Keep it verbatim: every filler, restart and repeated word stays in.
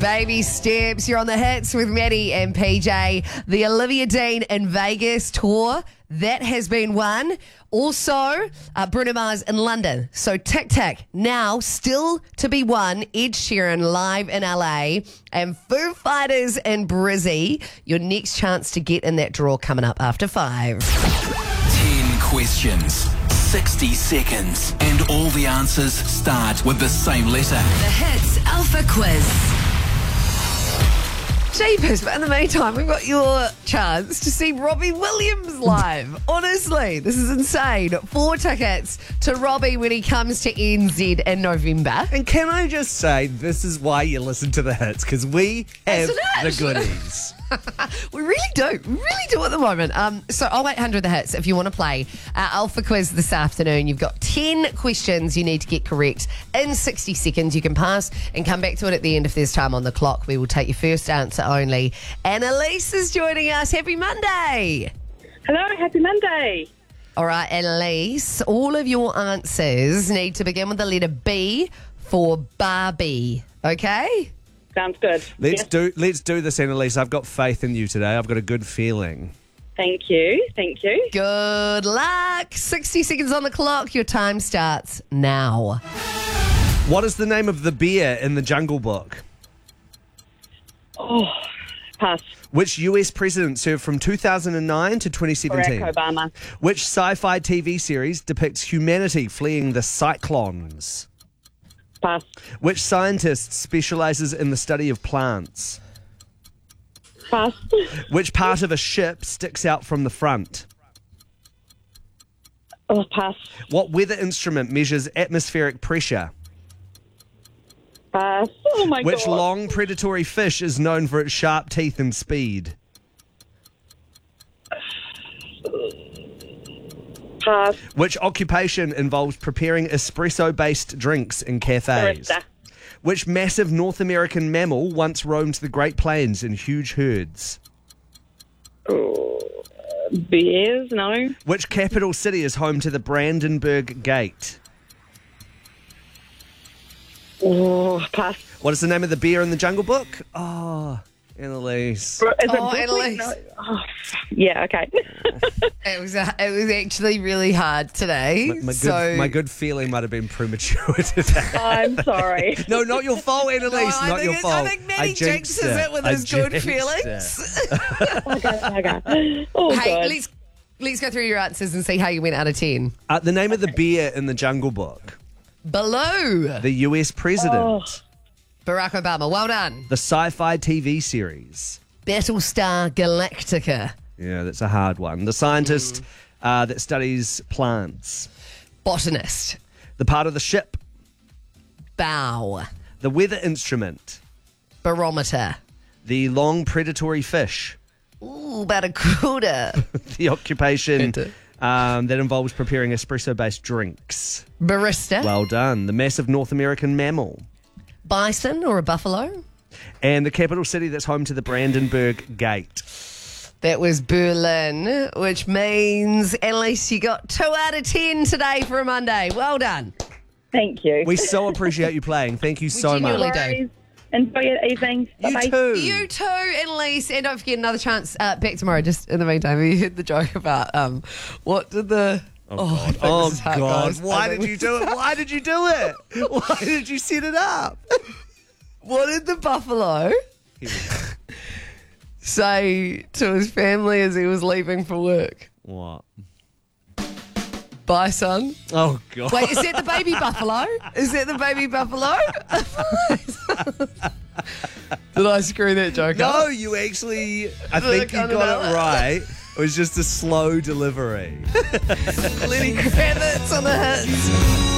Baby steps. You're on the hits with Maddie and P J. The Olivia Dean in Vegas tour, that has been won. Also, uh, Bruno Mars in London. So Tic Tac, now still to be won. Ed Sheeran live in L A and Foo Fighters in Brizzy. Your next chance to get in that draw coming up after five. Ten questions, sixty seconds, and all the answers start with the same letter. The Hits Alpha Quiz. Jeepers, but in the meantime, we've got your chance to see Robbie Williams live. Honestly, this is insane. Four tickets to Robbie when he comes to N Z in November. And can I just say, this is why you listen to the hits, because we have Isn't the it? goodies. We really do. We really do at the moment. Um, so oh eight hundred the hits if you want to play our Alpha Quiz this afternoon. You've got ten questions you need to get correct in sixty seconds. You can pass and come back to it at the end if there's time on the clock. We will take your first answer only. Annalise is joining us. Happy Monday. Hello, happy Monday. All right, Annalise, all of your answers need to begin with the letter B for Barbie. Okay? Sounds good. Let's Yes. do let's do this, Annalise. I've got faith in you today. I've got a good feeling. Thank you. Thank you. Good luck. sixty seconds on the clock. Your time starts now. What is the name of the bear in the Jungle Book? Oh, pass. Which U S president served from two thousand nine to twenty seventeen? Barack Obama. Which sci-fi T V series depicts humanity fleeing the cyclones? Pass. Which scientist specializes in the study of plants? Pass. Which part of a ship sticks out from the front? Oh, pass. What weather instrument measures atmospheric pressure? Pass. Oh, my Which God. long predatory fish is known for its sharp teeth and speed? Pass. Which occupation involves preparing espresso-based drinks in cafes? Barista. Which massive North American mammal once roamed the Great Plains in huge herds? Oh, bears, no. Which capital city is home to the Brandenburg Gate? Oh, pass. What is the name of the bear in the Jungle Book? Oh, Annalise. Is it Oh, Brooklyn? Annalise. No. Oh, yeah, okay. It was uh, it was actually really hard today. My, my, good, so my good feeling might have been premature today. I'm sorry. No, not your fault, Annalise. No, I not think your it- fault. I think Maddie jinxed jinxes it with I his good jinxed feelings. it. okay, okay. Oh, Hey, good. let's let's go through your answers and see how you went out of ten. Uh, the name of the bear in the Jungle Book. Below The U S president. Oh. Barack Obama. Well done. The sci-fi T V series. Battlestar Galactica. Yeah, that's a hard one. The scientist uh, that studies plants. Botanist. The part of the ship. Bow. The weather instrument. Barometer. The long predatory fish. Ooh, barracuda. The occupation Enter. um, that involves preparing espresso-based drinks. Barista. Well done. The massive North American mammal. Bison or a buffalo. And the capital city that's home to the Brandenburg Gate. That was Berlin, which means, Annalise, you got two out of ten today for a Monday. Well done. Thank you. We so appreciate you playing. Thank you so genuinely much. do. Worries. Enjoy your evening. You Bye-bye. too. You too, Annalise. And don't forget another chance uh, back tomorrow. Just in the meantime, you heard the joke about um, what did the... Oh, I God. think Oh, this is how it God. goes. I Why think did you do it? Why did you do it? Why did you set it up? What did the buffalo Here we go. say to his family as he was leaving for work? What? Bye, son. Oh, God. Wait, is that the baby buffalo? Is that the baby buffalo? Did I screw that joke No, up? you actually, I Look think you on the got it ballot. right. It was just a slow delivery. Lenny Kravitz on the hits.